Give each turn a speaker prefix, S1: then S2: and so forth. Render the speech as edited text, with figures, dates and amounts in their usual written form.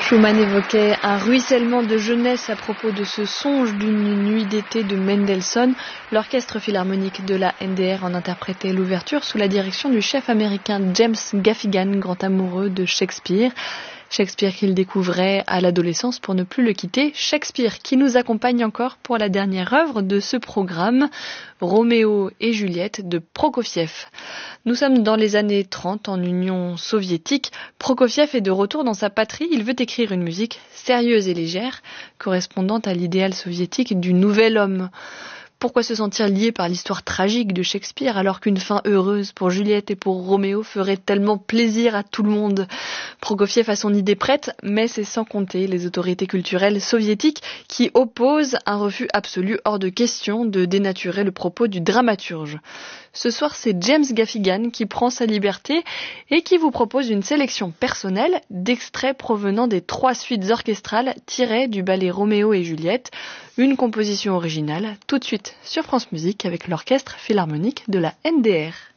S1: Schumann évoquait un ruissellement de jeunesse à propos de ce songe d'une nuit d'été de Mendelssohn. L'orchestre philharmonique de la NDR en interprétait l'ouverture sous la direction du chef américain James Gaffigan, grand amoureux de Shakespeare. Shakespeare qu'il découvrait à l'adolescence pour ne plus le quitter. Shakespeare qui nous accompagne encore pour la dernière œuvre de ce programme, Roméo et Juliette de Prokofiev. Nous sommes dans les années 30 en Union soviétique. Prokofiev est de retour dans sa patrie. Il veut écrire une musique sérieuse et légère, correspondant à l'idéal soviétique du nouvel homme. Pourquoi se sentir lié par l'histoire tragique de Shakespeare alors qu'une fin heureuse pour Juliette et pour Roméo ferait tellement plaisir à tout le monde? Prokofiev a son idée prête, mais c'est sans compter les autorités culturelles soviétiques qui opposent un refus absolu hors de question de dénaturer le propos du dramaturge. Ce soir, c'est James Gaffigan qui prend sa liberté et qui vous propose une sélection personnelle d'extraits provenant des 3 suites orchestrales tirées du ballet Roméo et Juliette, une composition originale, tout de suite sur France Musique avec l'Orchestre Philharmonique de la NDR.